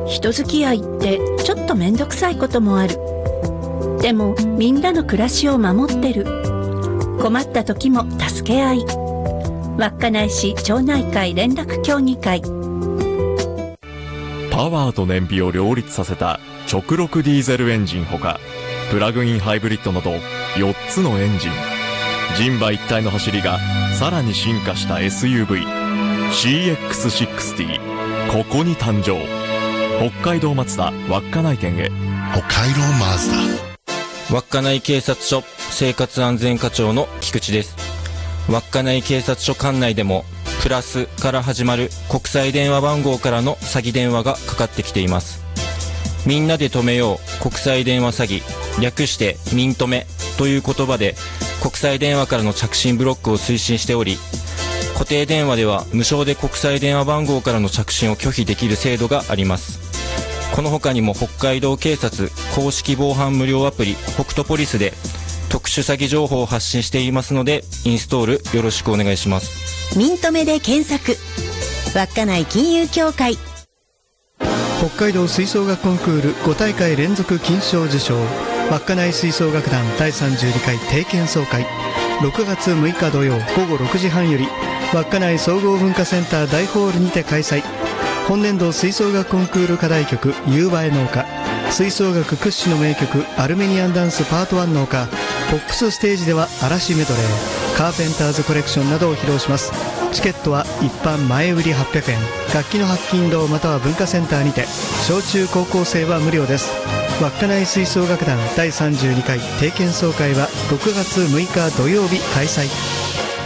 人付き合いってちょっとめんどくさいこともある。でもみんなの暮らしを守ってる。困った時も助け合い。稚内市町内会連絡協議会。 パワーと燃費を両立させた直録ディーゼルエンジンほか、プラグインハイブリッドなど4つのエンジン、人馬一体の走りがさらに進化した SUV CX60。 ここに誕生。北海道マツダ稚内店へ。 北海道マツダ。 稚内警察署生活安全課長の菊池です。稚内警察署管内でもプラスから始まる国際電話番号からの詐欺電話がかかってきています。みんなで止めよう国際電話詐欺、略してみんとめという言葉で国際電話からの着信ブロックを推進しており、固定電話では無償で国際電話番号からの着信を拒否できる制度があります。この他にも北海道警察公式防犯無料アプリ北斗ポリスで特殊詐欺情報を発信していますので、インストールよろしくお願いします。 ミントメで検索。稚内金融協会。 北海道吹奏楽コンクール5大会連続金賞受賞、稚内吹奏楽団第32回定期演奏会、6月6日土曜午後6時半より稚内総合文化センター大ホールにて開催。本年度吹奏楽コンクール課題曲夕映えの丘、吹奏楽屈指の名曲アルメニアンダンスパート1の丘、ポップスステージでは嵐メドレー、カーペンターズコレクションなどを披露します。チケットは一般前売り800円、楽器の発金堂または文化センターにて、小中高校生は無料です。稚内吹奏楽団第32回定期演奏会は6月6日土曜日開催。